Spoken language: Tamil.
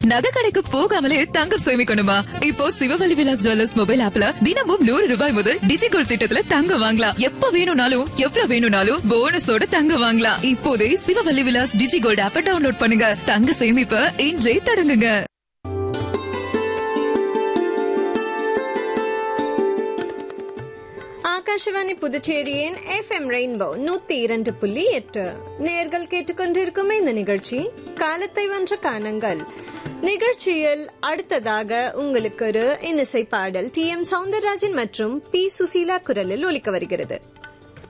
நகை கடைக்கு போகாமலே தங்கம் சேமிக்கணுமா? இப்போ சிவவல்லி விலாஸ் ஜுவல்லர்ஸ் மொபைல் ஆப்ல தினமும் 100 ரூபாய் முதல் டிஜிகோல்ட் திட்டத்துல தங்கம் வாங்கலாம். எப்ப வேணும்னாலும் எவ்வளவு வேணும்னாலும் போனஸோட தங்கம் வாங்கலாம். இப்போதே சிவவல்லி விலாஸ் டிஜிகோல்ட் ஆப்பை டவுன்லோட் பண்ணுங்க. தங்க சேமிப்பை இன்றே தொடங்குங்க. ஆகாஷவாணி புதுச்சேரியின் FM ரெயின்போ 102.8 நேயர்கள் கேட்டுக்கொண்டிருக்கும் இந்த நிகழ்ச்சி காலத்தை வென்ற கானங்கள். நிகழ்ச்சியில் அடுத்ததாக உங்களுக்கு ஒரு இன்னிசை பாடல் TM சௌந்தரராஜன் மற்றும் P சுசீலா குரலில் ஒலிக்க வருகிறது.